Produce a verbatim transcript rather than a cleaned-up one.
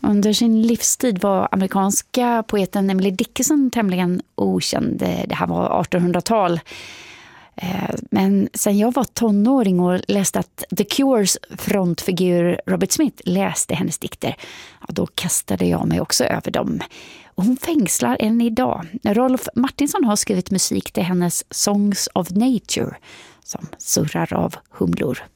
Under sin livstid var amerikanska poeten Emily Dickinson tämligen okänd. Det här var artonhundratal. Men sen jag var tonåring och läste att The Cures frontfigur Robert Smith läste hennes dikter, ja, då kastade jag mig också över dem. Och hon fängslar än idag. Rolf Martinsson har skrivit musik till hennes Songs of Nature som surrar av humlor.